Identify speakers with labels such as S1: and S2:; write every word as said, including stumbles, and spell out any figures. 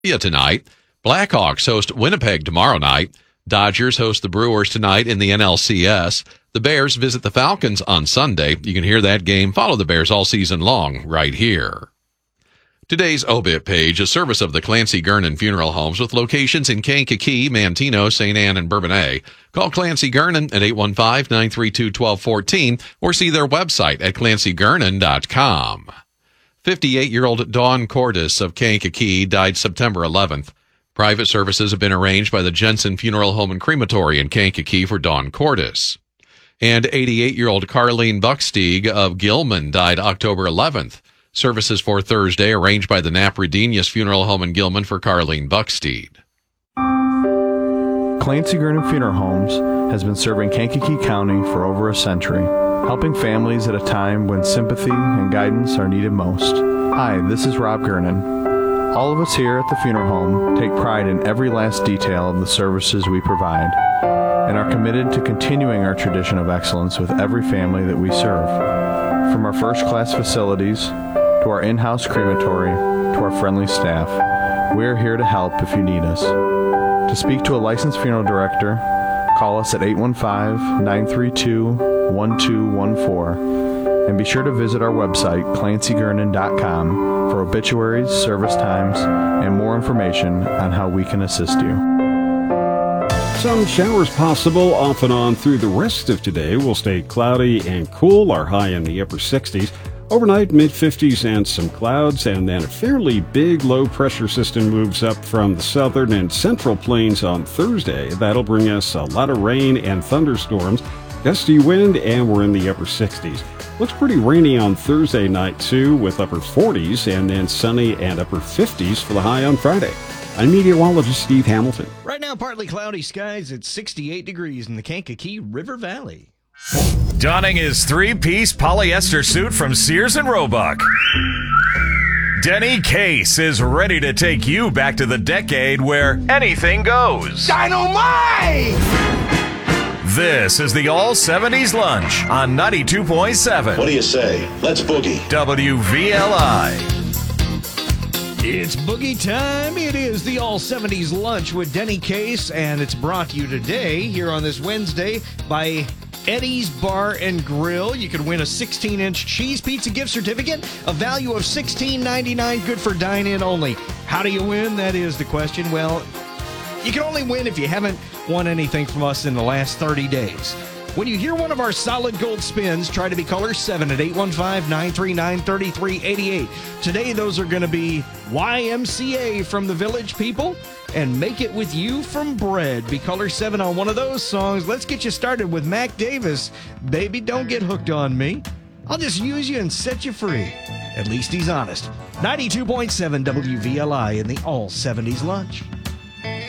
S1: Yeah, tonight. Blackhawks host Winnipeg tomorrow night. Dodgers host the Brewers tonight in the N L C S. The Bears visit the Falcons on Sunday. You can hear that game. Follow the Bears all season long right here. Today's obit page, a service of the Clancy Gernon Funeral Homes with locations in Kankakee, Manteno, Saint Anne, and Bourbonnais. Call Clancy Gernon at eight one five, nine three two, one two one four or see their website at clancy gernon dot com. fifty-eight-year-old Dawn Cordis of Kankakee died September eleventh. Private services have been arranged by the Jensen Funeral Home and Crematory in Kankakee for Dawn Cordis. And eighty-eight-year-old Carlene Bucksteeg of Gilman died October eleventh. Services for Thursday arranged by the Napredenius Funeral Home in Gilman for Carlene Bucksteeg.
S2: Clancy Gernon Funeral Homes has been serving Kankakee County for over a century, helping families at a time when sympathy and guidance are needed most. Hi, this is Rob Gernon. All of us here at the funeral home take pride in every last detail of the services we provide and are committed to continuing our tradition of excellence with every family that we serve. From our first-class facilities to our in-house crematory to our friendly staff, we are here to help if you need us. To speak to a licensed funeral director, call us at eight one five, nine three two, one two one four and be sure to visit our website, clancy gernon dot com, for obituaries, service times, and more information on how we can assist you.
S3: Some showers possible off and on through the rest of today. Will stay cloudy and cool, our high in the upper sixties. Overnight, mid-fifties and some clouds, and then a fairly big low-pressure system moves up from the southern and central plains on Thursday. That'll bring us a lot of rain and thunderstorms, gusty wind, and we're in the upper sixties. Looks pretty rainy on Thursday night, too, with upper forties, and then sunny and upper fifties for the high on Friday. I'm meteorologist Steve Hamilton.
S4: Right now, partly cloudy skies at sixty-eight degrees in the Kankakee River Valley.
S5: Donning his three-piece polyester suit from Sears and Roebuck. Denny Case is ready to take you back to the decade where anything goes.
S6: Dynamite!
S5: This is the All seventies Lunch on ninety-two point seven.
S7: What do you say? Let's boogie.
S5: W V L I.
S4: It's boogie time. It is the All seventies Lunch with Denny Case, and it's brought to you today here on this Wednesday by Eddie's Bar and Grill. You can win a sixteen-inch cheese pizza gift certificate, a value of sixteen ninety-nine, good for dine-in only. How do you win? That is the question. Well, you can only win if you haven't won anything from us in the last thirty days. When you hear one of our solid gold spins, try to be caller seven at eight one five, nine three nine, three three eight eight. Today, those are going to be Y M C A from the Village People and Make It With You from Bread. Be caller seven on one of those songs. Let's get you started with Mac Davis. Baby, don't get hooked on me. I'll just use you and set you free. At least he's honest. ninety-two point seven W V L I in the All seventies Lunch.